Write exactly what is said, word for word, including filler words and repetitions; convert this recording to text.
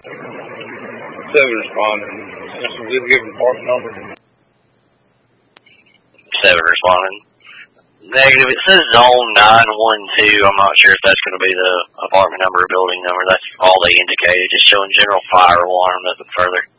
Seven responding. That's a good given apartment number. Seven responding. Negative. It says zone nine one two. I'm not sure if that's going to be the apartment number or building number. That's all they indicated. Just showing general fire alarm, nothing further.